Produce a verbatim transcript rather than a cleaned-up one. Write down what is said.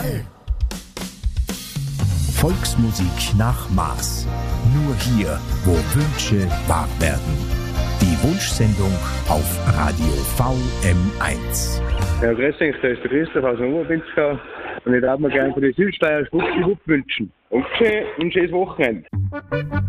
Volksmusik nach Maß. Nur hier, wo Wünsche wahr werden. Die Wunschsendung auf Radio V M eins. Ja, grüß dich, das ist der Christoph aus dem Oberpinzgau und ich darf mir gerne für die Südsteier Schwuppdiwupp wünschen. Und ein schönes Wochenende.